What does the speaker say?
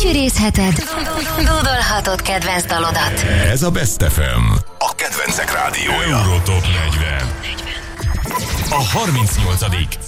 Lecsűrészheted, dúdolhatod kedvenc dalodat. Ez a Best FM, a kedvencek rádiója. Eurotop 40. A 38.